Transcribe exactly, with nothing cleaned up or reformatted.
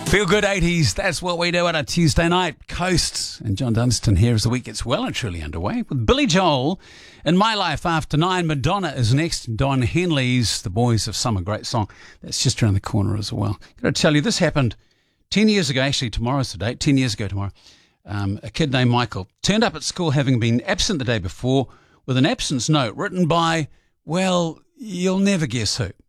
Feel good eighties, that's what we do on a Tuesday night. Coast and John Dunstan here as the week gets well and truly underway with Billy Joel in My Life After Nine. Madonna is next. Don Henley's The Boys Have Summer, great song. That's just around the corner as well. Got to tell you, this happened ten years ago. Actually, tomorrow's the date. ten years ago tomorrow. Um, a kid named Michael turned up at school having been absent the day before with an absence note written by, well, you'll never guess who.